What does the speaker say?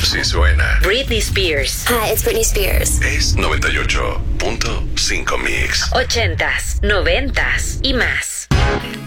Sí suena. Britney Spears. Hi, it's Britney Spears. Es 98.5 Mix. 80s, 90s y más.